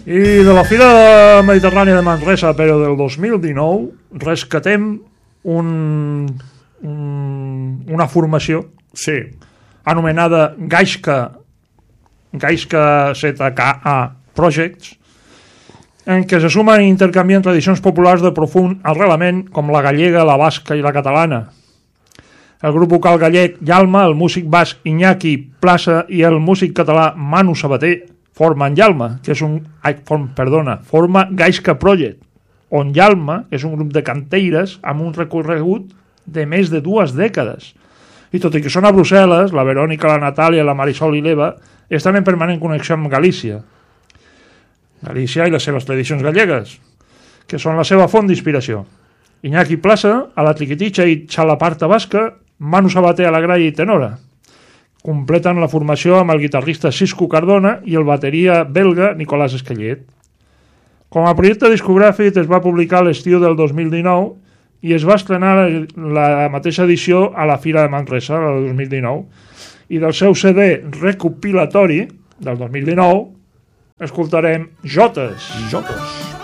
I de la Fira Mediterrània de Manresa, però del 2019, rescatem una formació, sí, anomenada Gaishka ZKA Projects, en què se sumen i intercanvien tradicions populars de profund arrelament com la gallega, la basca i la catalana. El grup vocal gallec Yalma, el músic basc Iñaki Plaça i el músic català Manu Sabater formen Yalma, que és forma Gaishka Project, on Yalma és un grup de canteires amb un recorregut de més de 2 dècades. I tot i que són a Brussel·les, la Verònica, la Natàlia, la Marisol i l'Eva estan en permanent connexió amb Galícia i les seves tradicions gallegues, que són la seva font d'inspiració. Iñaki Plaça a la triquititxa i xalaparta basca, Manu Sabater a la graia i tenora. Completen la formació amb el guitarrista Cisco Cardona i el bateria belga Nicolás Esquellet. Com a projecte discogràfic es va publicar a l'estiu del 2019 i es va estrenar la mateixa edició a la Fira de Manresa del 2019, i del seu CD recopilatori del 2019 escoltarem Jotes.